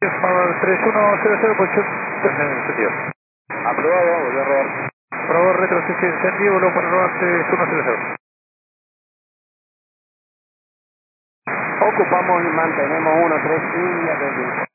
Power 3100, posición encendido. Aprobado, volvió a rodar. Probó retrocesión encendido, volvió para rodar 3100. Ocupamos y mantenemos 13 India,